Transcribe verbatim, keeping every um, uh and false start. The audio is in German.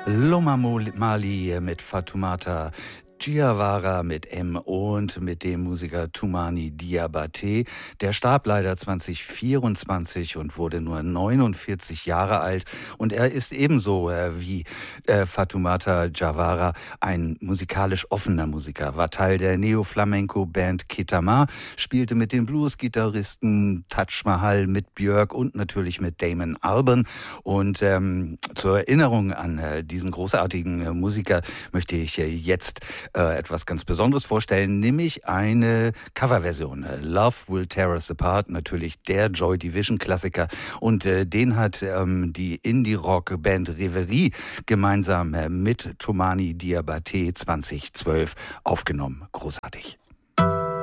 Loma Mali mit Fatoumata Diawara mit M und mit dem Musiker Toumani Diabaté. Der starb leider zwanzig vierundzwanzig und wurde nur neunundvierzig Jahre alt. Und er ist ebenso äh, wie äh, Fatoumata Diawara ein musikalisch offener Musiker. War Teil der Neo-Flamenco-Band Ketama, spielte mit den Blues-Gitarristen Taj Mahal, mit Björk und natürlich mit Damon Albarn. Und ähm, zur Erinnerung an äh, diesen großartigen äh, Musiker möchte ich äh, jetzt äh, etwas ganz Besonderes vorstellen, nämlich eine Coverversion. Äh, Love Will Tear Us Apart, natürlich der Joy Division-Klassiker. Und äh, den hat ähm, die Indie-Rock-Band Reverie gemeinsam äh, mit Toumani Diabaté zwanzig zwölf aufgenommen. Großartig.